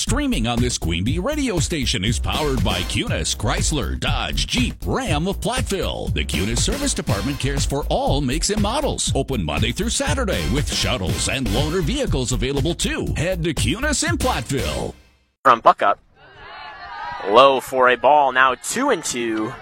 Streaming on this Queen Bee radio station is powered by Cunis, Chrysler, Dodge, Jeep, Ram of Platteville. The Cunis Service Department cares for all makes and models. Open Monday through Saturday with shuttles and loaner vehicles available too. Head to Cunis in Platteville. From Buckup. Low for a ball, now 2-2.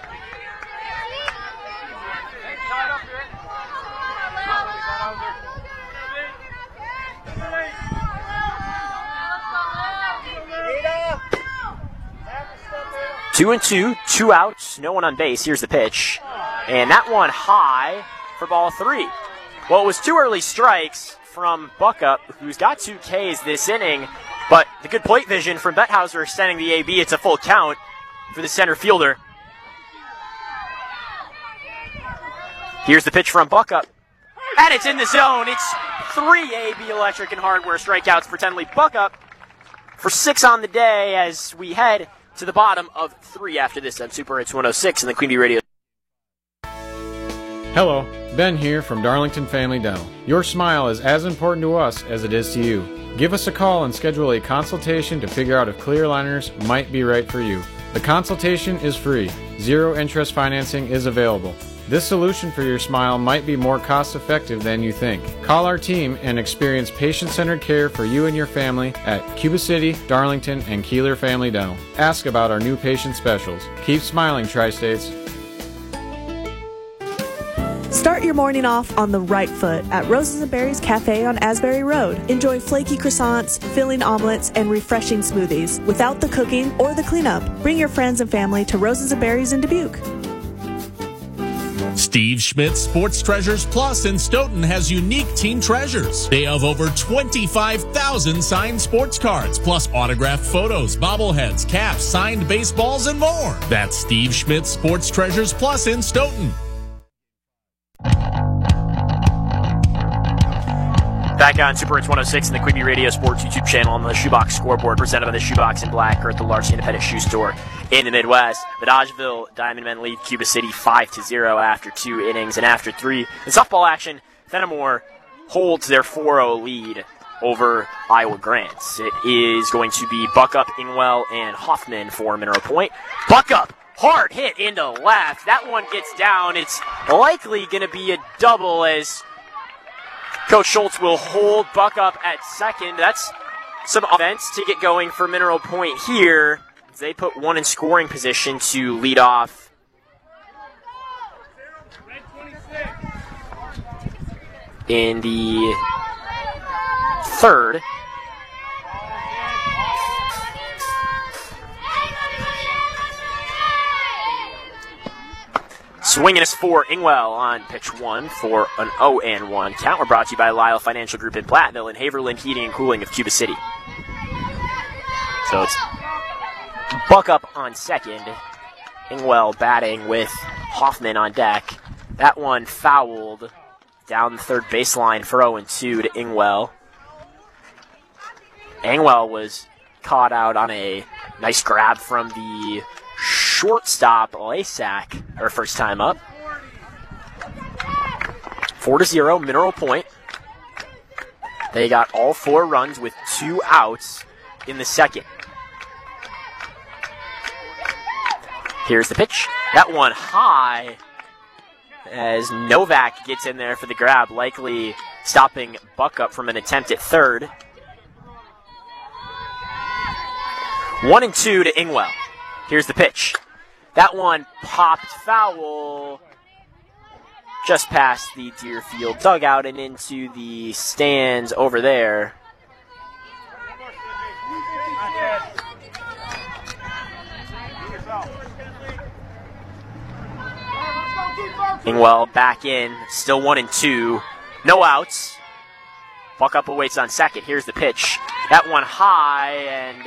Two and two, 2 outs, no one on base. Here's the pitch. And that one high for ball 3. Well, it was 2 early strikes from Buckup, who's got 2 Ks this inning, but the good plate vision from Bethauser extending the AB. It's a full count for the center fielder. Here's the pitch from Buckup. And it's in the zone. It's 3 AB Electric and Hardware strikeouts for Tenley. Buckup for 6 on the day as we head to the bottom of 3 after this on Super Hits 106 and the Queen Bee Radio. Hello, Ben here from Darlington Family Dental. Your smile is as important to us as it is to you. Give us a call and schedule a consultation to figure out if clear aligners might be right for you. The consultation is free. Zero interest financing is available. This solution for your smile might be more cost-effective than you think. Call our team and experience patient-centered care for you and your family at Cuba City, Darlington, and Keeler Family Dental. Ask about our new patient specials. Keep smiling, Tri-States. Start your morning off on the right foot at Roses and Berries Cafe on Asbury Road. Enjoy flaky croissants, filling omelets, and refreshing smoothies without the cooking or the cleanup. Bring your friends and family to Roses and Berries in Dubuque. Steve Schmidt Sports Treasures Plus in Stoughton has unique team treasures. They have over 25,000 signed sports cards, plus autographed photos, bobbleheads, caps, signed baseballs, and more. That's Steve Schmidt Sports Treasures Plus in Stoughton. Back on Super Hits 106 and the Queen Bee Radio Sports YouTube channel on the Shoebox Scoreboard, presented by the Shoebox in Black Earth, the largest independent shoe store in the Midwest. The Dodgeville Diamond Men lead Cuba City 5-0 after 2 innings, and after 3 in softball action, Fenimore holds their 4-0 lead over Iowa Grants. It is going to be Buckup, Ingwell, and Hoffman for Mineral Point. Buckup, hard hit into left. That one gets down. It's likely going to be a double as Coach Schultz will hold Buckup at second. That's some offense to get going for Mineral Point here. They put one in scoring position to lead off. In the third. Swinging us for Ingwell on pitch 1 for an 0-1 count. We're brought to you by Lyle Financial Group in Platteville and Haverland Heating and Cooling of Cuba City. So it's Buckup on second. Ingwell batting with Hoffman on deck. That one fouled down the third baseline for 0-2 to Ingwell. Ingwell was caught out on a nice grab from the shortstop, Lasak, her first time up. 4-0, Mineral Point. They got all 4 runs with 2 outs in the second. Here's the pitch. That one high as Novak gets in there for the grab, likely stopping Buckup from an attempt at third. 1-2 to Ingwell. Here's the pitch. That one popped foul just past the Deerfield dugout and into the stands over there. Ingwell back in, still 1-2, no outs. Buckup awaits on second. Here's the pitch. That one high, and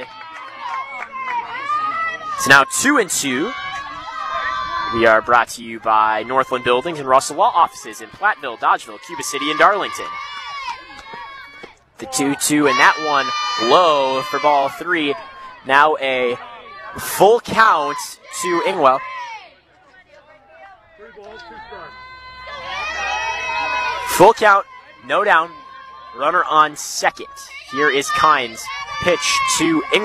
it's now 2-2. We are brought to you by Northland Buildings and Russell Law Offices in Platteville, Dodgeville, Cuba City, and Darlington. The 2-2, and that one low for ball 3. Now a full count to Ingwell. Full count, no down, runner on second. Here is Kynes' pitch to Ingwell.